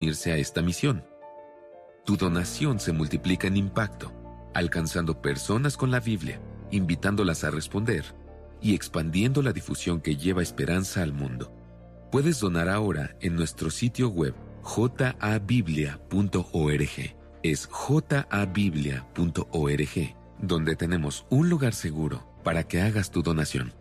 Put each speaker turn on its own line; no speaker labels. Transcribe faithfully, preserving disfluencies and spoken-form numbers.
unirse a esta misión. Tu donación se multiplica en impacto, alcanzando personas con la Biblia, invitándolas a responder y expandiendo la difusión que lleva esperanza al mundo. Puedes donar ahora en nuestro sitio web j a biblia punto org. Es j a biblia punto org, donde tenemos un lugar seguro para que hagas tu donación.